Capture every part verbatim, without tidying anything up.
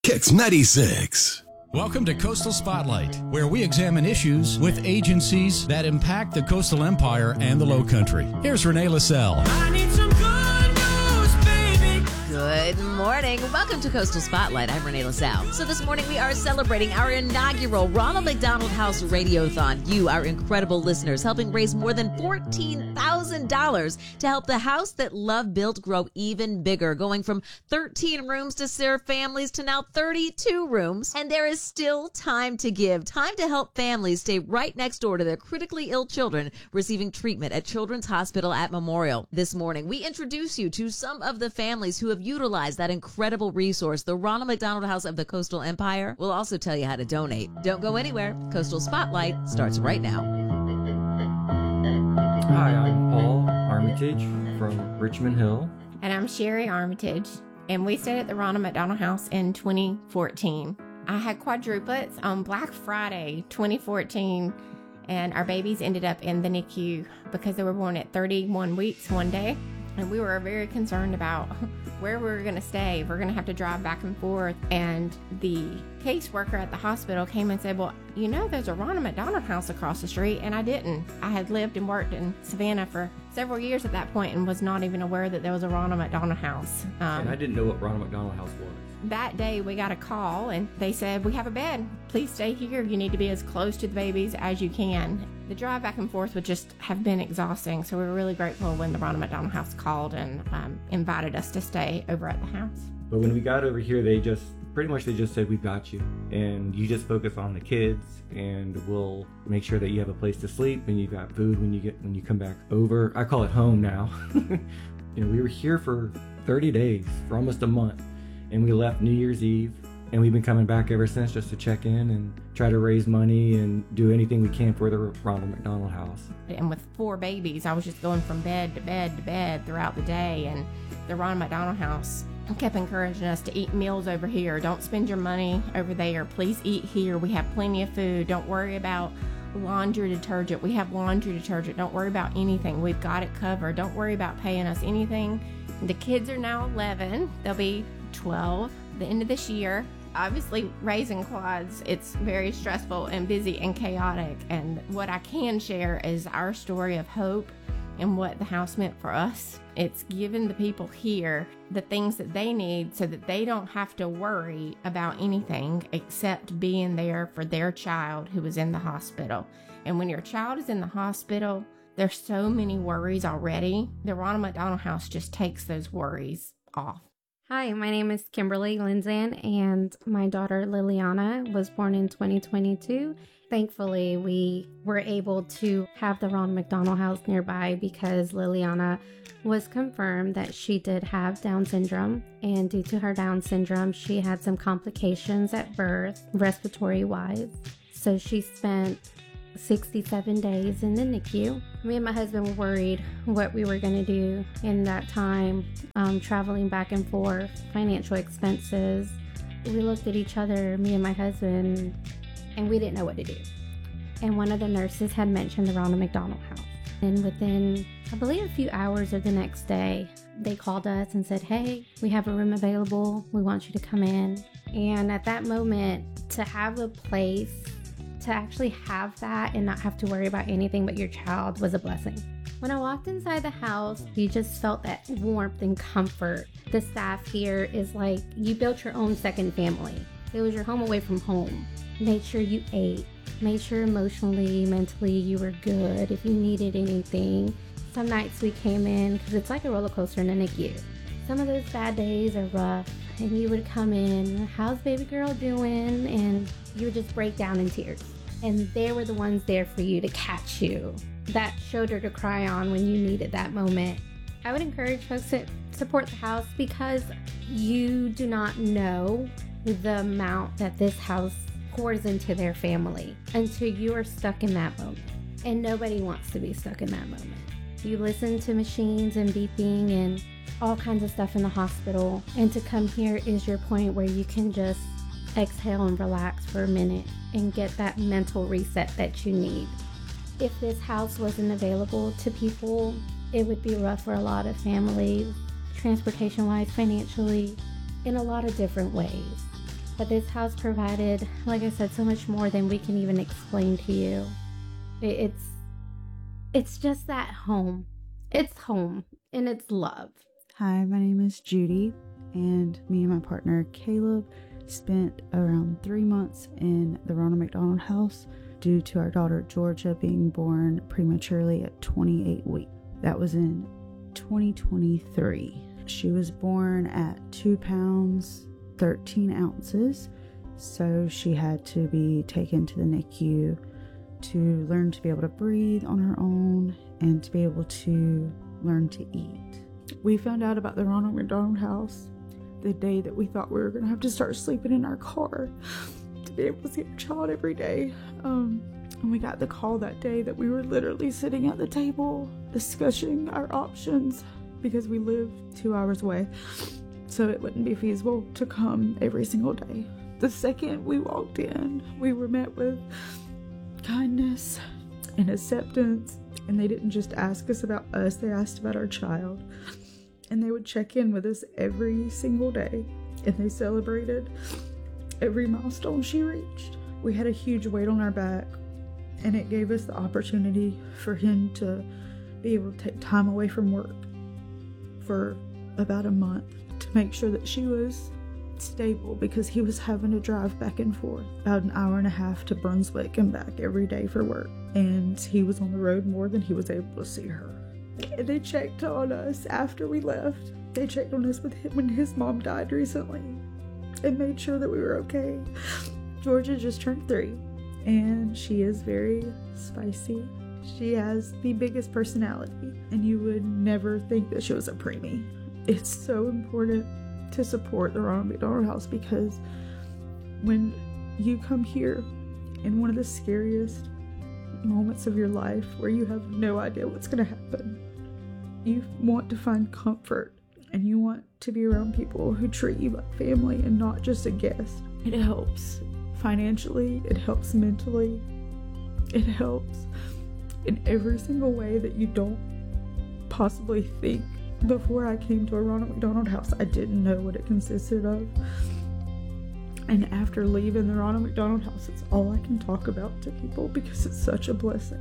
Kicks ninety-six. Welcome to Coastal Spotlight, where we examine issues with agencies that impact the coastal empire and the Low Country. Here's Renee LaSalle. I need some good news, baby. Good morning. Welcome to Coastal Spotlight. I'm Renee LaSalle. So this morning we are celebrating our inaugural Ronald McDonald House Radiothon. You, our incredible listeners, helping raise more than fourteen thousand dollars to help the house that love built grow even bigger, going from thirteen rooms to serve families to now thirty-two rooms. And there is still time to give, time to help families stay right next door to their critically ill children receiving treatment at Children's Hospital at Memorial. This morning, we introduce you to some of the families who have utilized that incredible resource, the Ronald McDonald House of the Coastal Empire. We'll also tell you how to donate. Don't go anywhere. Coastal Spotlight starts right now. Hi, I'm Paul Armitage from Richmond Hill. And I'm Sherry Armitage, and we stayed at the Ronald McDonald House in twenty fourteen. I had quadruplets on Black Friday twenty fourteen, and our babies ended up in the N I C U because they were born at thirty-one weeks one day, and we were very concerned about where we were going to stay. We're going to have to drive back and forth, and the caseworker at the hospital came and said, well, you know, there's a Ronald McDonald House across the street, and I didn't. I had lived and worked in Savannah for several years at that point and was not even aware that there was a Ronald McDonald House. Um, and I didn't know what Ronald McDonald House was. That day we got a call and they said, we have a bed. Please stay here. You need to be as close to the babies as you can. The drive back and forth would just have been exhausting. So we were really grateful when the Ronald McDonald House called and um, invited us to stay over at the house. But when we got over here, they just, pretty much they just said, we've got you. And you just focus on the kids and we'll make sure that you have a place to sleep and you've got food when you get, when you come back over. I call it home now. You know, we were here for thirty days, for almost a month. And we left New Year's Eve, and we've been coming back ever since just to check in and try to raise money and do anything we can for the Ronald McDonald House. And with four babies, I was just going from bed to bed to bed throughout the day, and the Ronald McDonald House kept encouraging us to eat meals over here. Don't spend your money over there. Please eat here. We have plenty of food. Don't worry about laundry detergent. We have laundry detergent. Don't worry about anything. We've got it covered. Don't worry about paying us anything. The kids are now eleven. They'll be twelve the end of this year. Obviously, raising quads, it's very stressful and busy and chaotic. And what I can share is our story of hope and what the house meant for us. It's given the people here the things that they need so that they don't have to worry about anything except being there for their child who was in the hospital. And when your child is in the hospital, there's so many worries already. The Ronald McDonald House just takes those worries off. Hi, my name is Kimberly Linzan, and my daughter Liliana was born in twenty twenty-two. Thankfully, we were able to have the Ronald McDonald House nearby because Liliana was confirmed that she did have Down syndrome, and due to her Down syndrome, she had some complications at birth, respiratory-wise. So she spent sixty-seven days in the N I C U. Me and my husband were worried what we were going to do in that time, um, traveling back and forth, financial expenses. We looked at each other, me and my husband, and we didn't know what to do. And one of the nurses had mentioned the Ronald McDonald House. And within, I believe, a few hours of the next day, they called us and said, hey, we have a room available. We want you to come in. And at that moment, to have a place to actually have that and not have to worry about anything but your child was a blessing. When I walked inside the house, you just felt that warmth and comfort. The staff here is like you built your own second family. It was your home away from home. Made sure you ate. Made sure emotionally, mentally you were good. If you needed anything. Some nights we came in, because it's like a roller coaster in the N I C U. Some of those bad days are rough, and you would come in, how's baby girl doing? And you would just break down in tears. And they were the ones there for you to catch you. That shoulder to cry on when you needed that moment. I would encourage folks to support the house because you do not know the amount that this house pours into their family until you are stuck in that moment. And nobody wants to be stuck in that moment. You listen to machines and beeping and all kinds of stuff in the hospital. And to come here is your point where you can just exhale and relax for a minute and get that mental reset that you need. If this house wasn't available to people, it would be rough for a lot of families, transportation-wise, financially, in a lot of different ways. But this house provided, like I said, so much more than we can even explain to you. It, it's it's just that home. It's home and it's love. Hi, my name is Judy, and me and my partner Caleb spent around three months in the Ronald McDonald House due to our daughter Georgia being born prematurely at twenty-eight weeks. That was in twenty twenty-three. She was born at two pounds, thirteen ounces, so she had to be taken to the N I C U to learn to be able to breathe on her own and to be able to learn to eat. We found out about the Ronald McDonald House the day that we thought we were going to have to start sleeping in our car to be able to see our child every day. Um, and we got the call that day that we were literally sitting at the table discussing our options because we live two hours away, so it wouldn't be feasible to come every single day. The second we walked in, we were met with kindness and acceptance, and they didn't just ask us about us, they asked about our child. And they would check in with us every single day, and they celebrated every milestone she reached. We had a huge weight on our back, and it gave us the opportunity for him to be able to take time away from work for about a month to make sure that she was stable, because he was having to drive back and forth about an hour and a half to Brunswick and back every day for work, and he was on the road more than he was able to see her. And they checked on us after we left. They checked on us with him when his mom died recently and made sure that we were okay. Georgia just turned three, and she is very spicy. She has the biggest personality, and you would never think that she was a preemie. It's so important to support the Ronald McDonald House, because when you come here in one of the scariest moments of your life where you have no idea what's going to happen, you want to find comfort, and you want to be around people who treat you like family and not just a guest. It helps financially, it helps mentally, it helps in every single way that you don't possibly think. Before I came to a Ronald McDonald House, I didn't know what it consisted of. And after leaving the Ronald McDonald House, it's all I can talk about to people because it's such a blessing.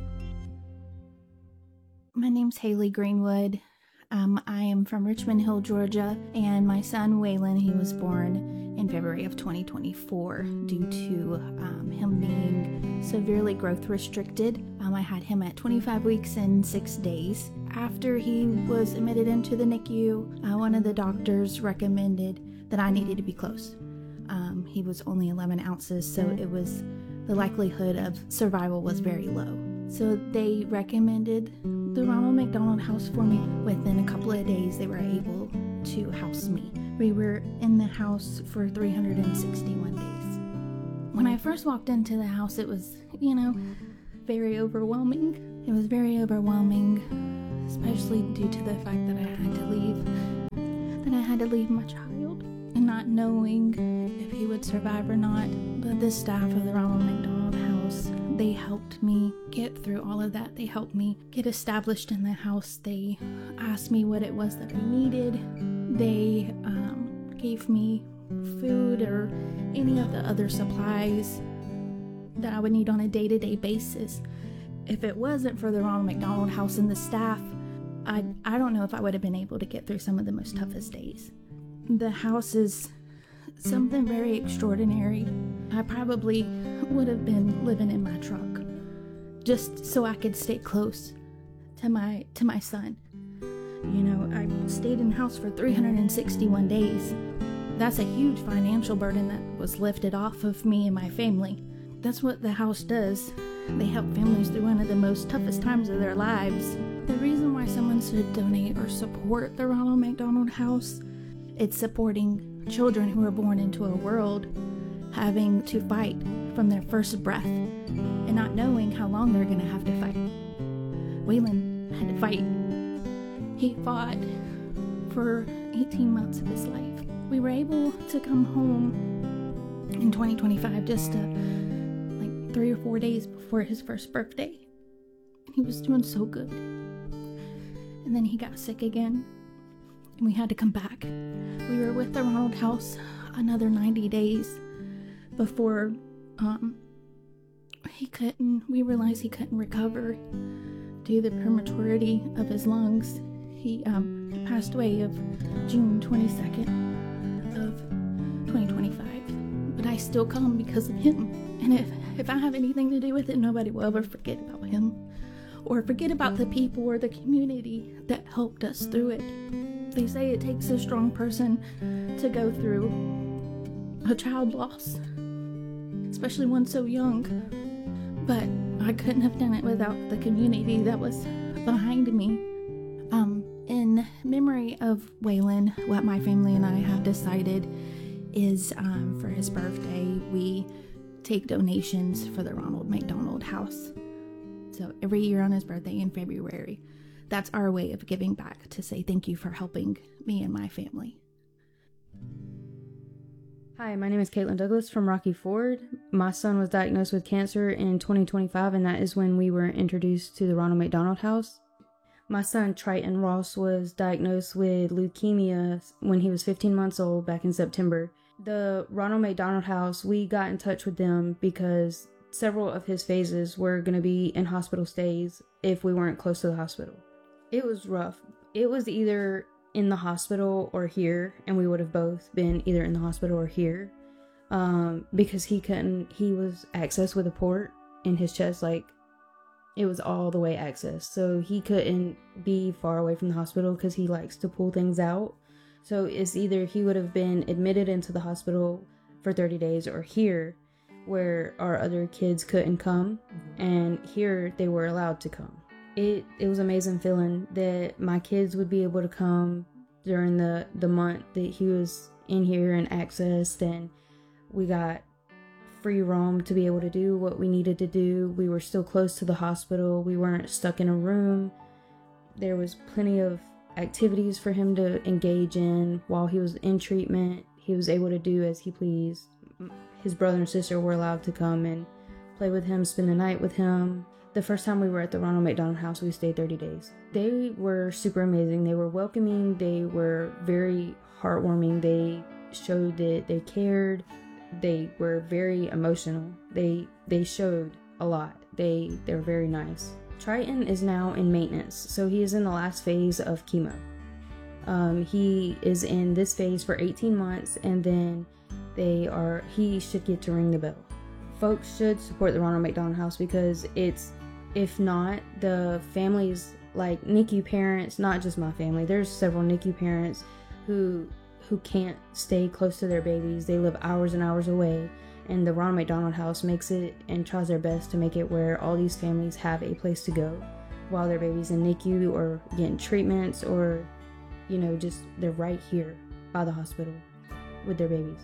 My name's Haley Greenwood. Um, I am from Richmond Hill, Georgia, and my son Waylon, he was born in February of twenty twenty-four due to um, him being severely growth restricted. Um, I had him at twenty-five weeks and six days. After he was admitted into the N I C U, uh, one of the doctors recommended that I needed to be close. Um, he was only eleven ounces, so it was, the likelihood of survival was very low. So they recommended the Ronald McDonald House for me. Within a couple of days, they were able to house me. We were in the house for three hundred sixty-one days. When I first walked into the house, it was, you know, very overwhelming. It was very overwhelming, especially due to the fact that I had to leave, that I had to leave my child, and not knowing if he would survive or not. But the staff of the Ronald McDonald House, they helped me get through all of that. They helped me get established in the house. They asked me what it was that I needed. They um, gave me food or any of the other supplies that I would need on a day-to-day basis. If it wasn't for the Ronald McDonald House and the staff, I, I don't know if I would have been able to get through some of the most toughest days. The house is something very extraordinary. I probably would have been living in my truck just so I could stay close to my to my son. You know, I stayed in the house for three hundred sixty-one days. That's a huge financial burden that was lifted off of me and my family. That's what the house does. They help families through one of the most toughest times of their lives. The reason why someone should donate or support the Ronald McDonald House, it's supporting children who are born into a world having to fight from their first breath and not knowing how long they're going to have to fight. Waylon had to fight. He fought for eighteen months of his life. We were able to come home in twenty twenty-five just uh, like three or four days before his first birthday. He was doing so good. And then he got sick again, and we had to come back. We were with the Ronald House another ninety days before um, he couldn't, we realized he couldn't recover due to the prematurity of his lungs. He um, passed away of June twenty-second of twenty twenty-five. But I still come because of him. And if, if I have anything to do with it, nobody will ever forget about him. Or forget about the people or the community that helped us through it. They say it takes a strong person to go through a child loss, especially one so young. But I couldn't have done it without the community that was behind me. Um, in memory of Waylon, what my family and I have decided is um, for his birthday, we take donations for the Ronald McDonald House. So every year on his birthday in February, that's our way of giving back to say thank you for helping me and my family. Hi, my name is Caitlin Douglas from Rocky Ford. My son was diagnosed with cancer in twenty twenty-five, and that is when we were introduced to the Ronald McDonald House. My son, Triton Ross, was diagnosed with leukemia when he was fifteen months old back in September. The Ronald McDonald House, we got in touch with them because several of his phases were going to be in hospital stays if we weren't close to the hospital. It was rough. It was either in the hospital or here, and we would have both been either in the hospital or here, um, because he couldn't, he was accessed with a port in his chest, like it was all the way accessed. So he couldn't be far away from the hospital because he likes to pull things out. So it's either he would have been admitted into the hospital for thirty days or here, where our other kids couldn't come, and here they were allowed to come. It it was amazing feeling that my kids would be able to come during the, the month that he was in here and accessed, and we got free roam to be able to do what we needed to do. We were still close to the hospital. We weren't stuck in a room. There was plenty of activities for him to engage in while he was in treatment. He was able to do as he pleased. His brother and sister were allowed to come and play with him, spend the night with him. The first time we were at the Ronald McDonald House, we stayed thirty days. They were super amazing. They were welcoming. They were very heartwarming. They showed that they cared. They were very emotional. They they showed a lot. They they were very nice. Triton is now in maintenance, so he is in the last phase of chemo. Um, he is in this phase for eighteen months, and then they are he should get to ring the bell. Folks should support the Ronald McDonald House because it's, if not, the families like N I C U parents, not just my family, there's several N I C U parents who who can't stay close to their babies. They live hours and hours away, and the Ronald McDonald House makes it and tries their best to make it where all these families have a place to go while their baby's in N I C U or getting treatments, or, you know, just they're right here by the hospital with their babies.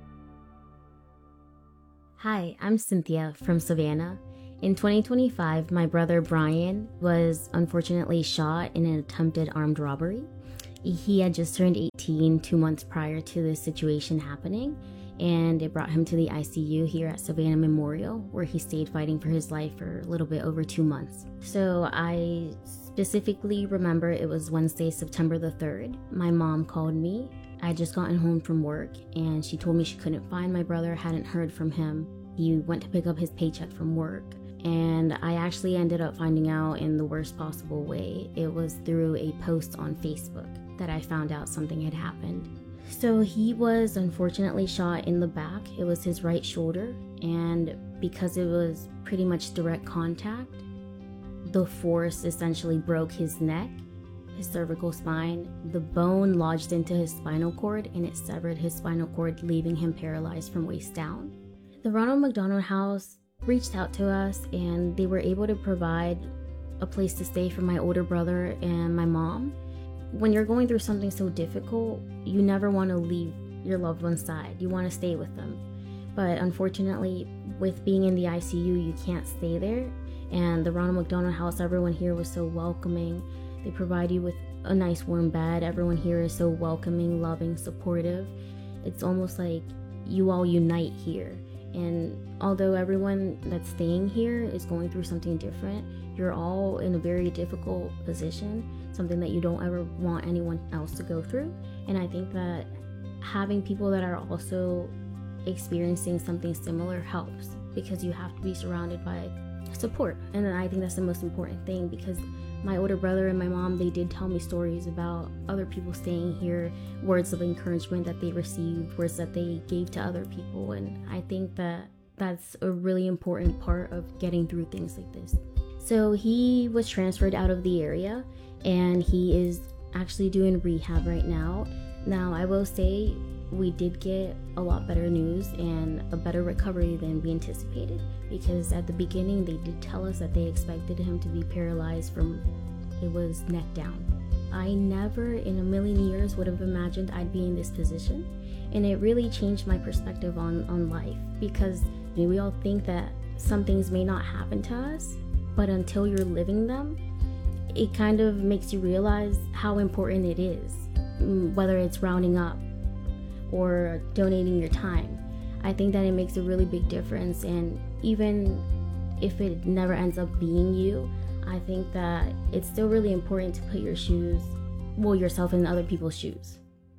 Hi, I'm Cynthia from Savannah. In twenty twenty-five, my brother Brian was unfortunately shot in an attempted armed robbery. He had just turned eighteen two months prior to this situation happening, and it brought him to the I C U here at Savannah Memorial, where he stayed fighting for his life for a little bit over two months. So I specifically remember it was Wednesday, September the third. My mom called me. I had just gotten home from work, and she told me she couldn't find my brother, hadn't heard from him. He went to pick up his paycheck from work, and I actually ended up finding out in the worst possible way. It was through a post on Facebook that I found out something had happened. So he was unfortunately shot in the back. It was his right shoulder, and because it was pretty much direct contact, the force essentially broke his neck, his cervical spine. The bone lodged into his spinal cord, and it severed his spinal cord, leaving him paralyzed from waist down. The Ronald McDonald House reached out to us, and they were able to provide a place to stay for my older brother and my mom. When you're going through something so difficult, you never want to leave your loved one's side. You want to stay with them. But unfortunately, with being in the I C U, you can't stay there. And the Ronald McDonald House, everyone here was so welcoming. They provide you with a nice warm bed. Everyone here is so welcoming, loving, supportive. It's almost like you all unite here. And although everyone that's staying here is going through something different, you're all in a very difficult position, something that you don't ever want anyone else to go through. And I think that having people that are also experiencing something similar helps, because you have to be surrounded by support. And I think that's the most important thing, because my older brother and my mom, they did tell me stories about other people staying here, words of encouragement that they received, words that they gave to other people. And I think that that's a really important part of getting through things like this. So he was transferred out of the area, and he is actually doing rehab right now. Now, I will say we did get a lot better news and a better recovery than we anticipated, because at the beginning they did tell us that they expected him to be paralyzed from it was neck down. I never in a million years would have imagined I'd be in this position, and it really changed my perspective on, on life, because I mean, we all think that some things may not happen to us, but until you're living them, it kind of makes you realize how important it is, whether it's rounding up or donating your time. I think that it makes a really big difference, and even if it never ends up being you, I think that it's still really important to put your shoes, well, yourself in other people's shoes.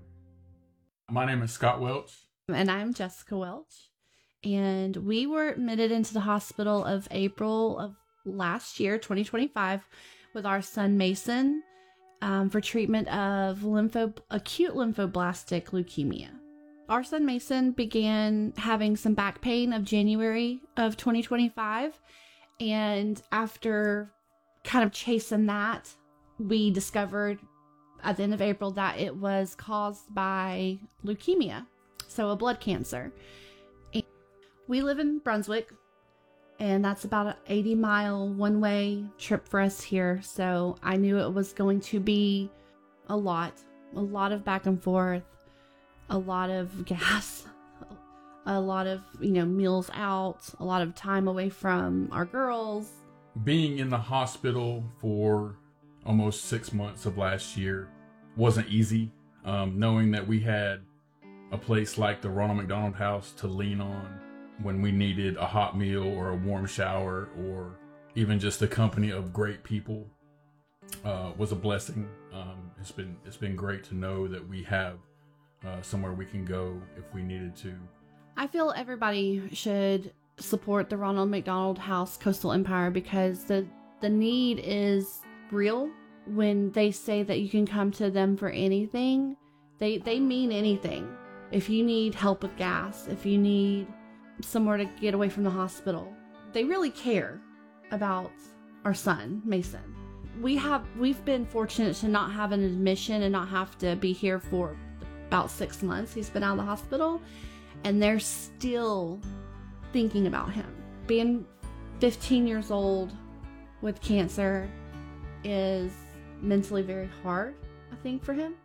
My name is Scott Welch. And I'm Jessica Welch. And we were admitted into the hospital of April of last year, twenty twenty-five, with our son Mason um, for treatment of lympho acute lymphoblastic leukemia. Our son Mason began having some back pain of January of twenty twenty-five, and after kind of chasing that, we discovered at the end of April that it was caused by leukemia, so a blood cancer. And we live in Brunswick, and that's about an eighty mile one-way trip for us here, so I knew it was going to be a lot, a lot of back and forth, a lot of gas, a lot of, you know, meals out, a lot of time away from our girls. Being in the hospital for almost six months of last year wasn't easy. Um, knowing that we had a place like the Ronald McDonald House to lean on when we needed a hot meal or a warm shower, or even just the company of great people, uh, was a blessing. Um, it's been it's been great to know that we have uh, somewhere we can go if we needed to. I feel everybody should support the Ronald McDonald House Coastal Empire, because the the need is real. When they say that you can come to them for anything, they they mean anything. If you need help with gas, if you need somewhere to get away from the hospital, they really care about our son Mason. We have we've been fortunate to not have an admission and not have to be here for about six months. He's been out of the hospital, and they're still thinking about him. Being fifteen years old with cancer is mentally very hard, I think, for him.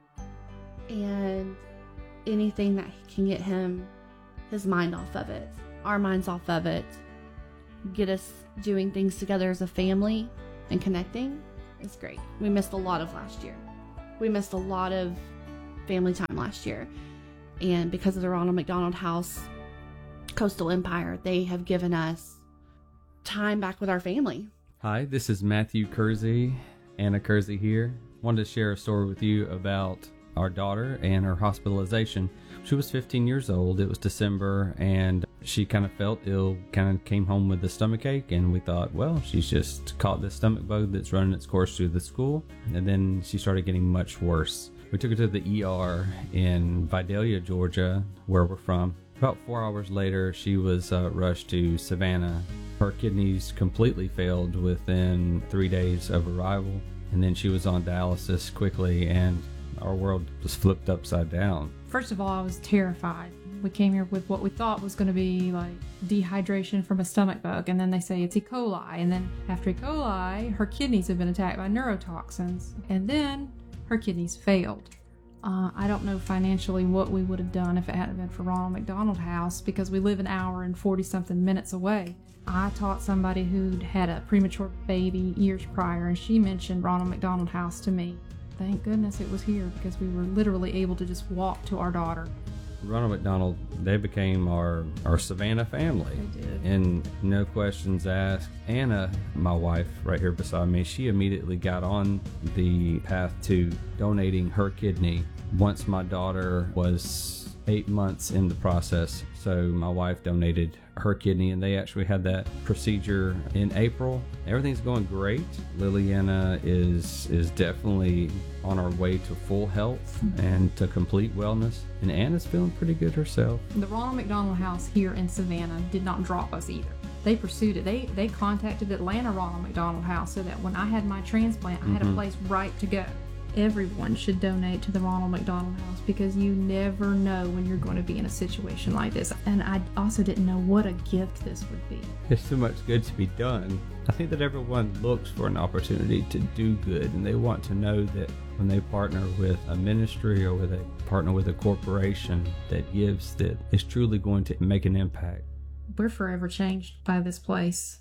And anything that can get him, his mind off of it, our minds off of it, get us doing things together as a family and connecting is great. We missed a lot of last year. We missed a lot of family time last year. And because of the Ronald McDonald House Coastal Empire, they have given us time back with our family. Hi, this is Matthew Kersey, Anna Kersey here. Wanted to share a story with you about our daughter and her hospitalization. She was fifteen years old. It was December, and she kind of felt ill, kind of came home with a stomach ache, and we thought, well, she's just caught this stomach bug that's running its course through the school. And then she started getting much worse. We took her to the E R in Vidalia, Georgia, where we're from. About four hours later, she was uh, rushed to Savannah. Her kidneys completely failed within three days of arrival, and then she was on dialysis quickly, and our world was flipped upside down. First of all, I was terrified. We came here with what we thought was going to be like dehydration from a stomach bug, and then they say it's E. coli, and then after E. coli, her kidneys have been attacked by neurotoxins, and then her kidneys failed. Uh, I don't know financially what we would have done if it hadn't been for Ronald McDonald House, because we live an hour and forty something minutes away. I taught somebody who'd had a premature baby years prior, and she mentioned Ronald McDonald House to me. Thank goodness it was here, because we were literally able to just walk to our daughter. Ronald McDonald, they became our, our Savannah family. They did. And no questions asked. Anna, my wife right here beside me, she immediately got on the path to donating her kidney once my daughter was eight months in the process. So my wife donated her kidney, and they actually had that procedure in April. Everything's going great. Liliana is is definitely on our way to full health and to complete wellness. And Anna's feeling pretty good herself. The Ronald McDonald House here in Savannah did not drop us either. They pursued it. They they contacted Atlanta Ronald McDonald House so that when I had my transplant, I had a Mhm. place right to go. Everyone should donate to the Ronald McDonald House because you never know when you're going to be in a situation like this. And I also didn't know what a gift this would be. There's so much good to be done. I think that everyone looks for an opportunity to do good, and they want to know that when they partner with a ministry or with a partner with a corporation that gives, that is truly going to make an impact. We're forever changed by this place.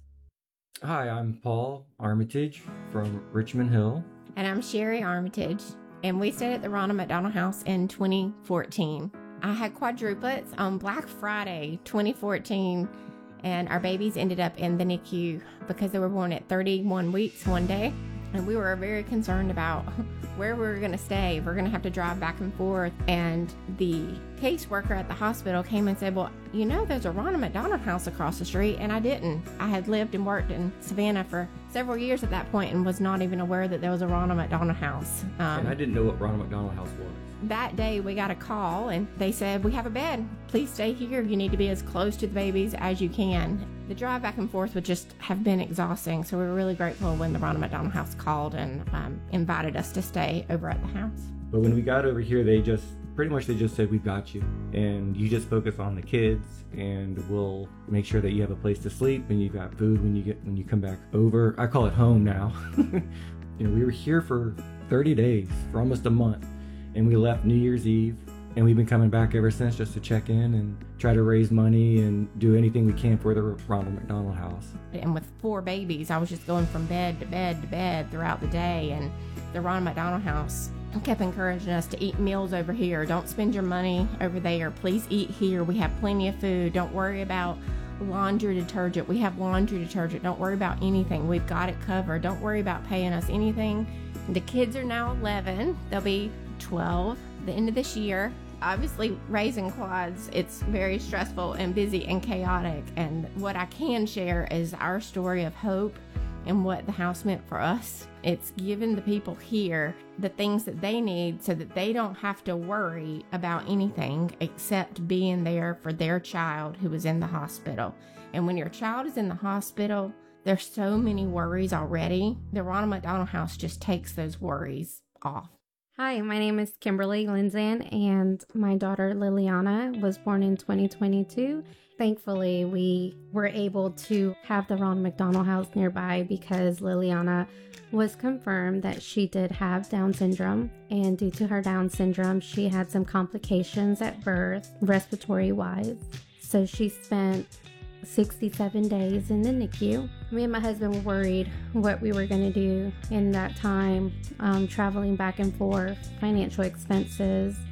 Hi, I'm Paul Armitage from Richmond Hill. And I'm Sherry Armitage, and we stayed at the Ronald McDonald House in twenty fourteen. I had quadruplets on Black Friday twenty fourteen, and our babies ended up in the N I C U because they were born at thirty-one weeks one day. And we were very concerned about where we were going to stay. We're going to have to drive back and forth. And the caseworker at the hospital came and said, well, you know, there's a Ronald McDonald House across the street. And I didn't. I had lived and worked in Savannah for several years at that point and was not even aware that there was a Ronald McDonald House. Um, And I didn't know what Ronald McDonald House was. That day we got a call and they said, we have a bed. Please stay here. You need to be as close to the babies as you can. The drive back and forth would just have been exhausting. So we were really grateful when the Ronald McDonald House called and um, invited us to stay over at the house. But when we got over here, they just, pretty much they just said, we've got you. And you just focus on the kids and we'll make sure that you have a place to sleep and you've got food when you get, when you come back over. I call it home now. You know, we were here for thirty days, for almost a month. And we left New Year's Eve, and we've been coming back ever since just to check in and try to raise money and do anything we can for the Ronald McDonald House. And with four babies, I was just going from bed to bed to bed throughout the day. And the Ronald McDonald House kept encouraging us to eat meals over here. Don't spend your money over there. Please eat here. We have plenty of food. Don't worry about laundry detergent. We have laundry detergent. Don't worry about anything. We've got it covered. Don't worry about paying us anything. The kids are now eleven. They'll be twelve at the end of this year. Obviously, raising quads, it's very stressful and busy and chaotic. And what I can share is our story of hope and what the house meant for us. It's given the people here the things that they need so that they don't have to worry about anything except being there for their child who is in the hospital. And when your child is in the hospital, there's so many worries already. The Ronald McDonald House just takes those worries off. Hi, my name is Kimberly Linzan, and my daughter Liliana was born in twenty twenty-two. Thankfully, we were able to have the Ronald McDonald House nearby because Liliana was confirmed that she did have Down syndrome, and due to her Down syndrome, she had some complications at birth, respiratory-wise. So she spent sixty-seven days in the N I C U. Me and my husband were worried what we were going to do in that time, um, traveling back and forth, financial expenses.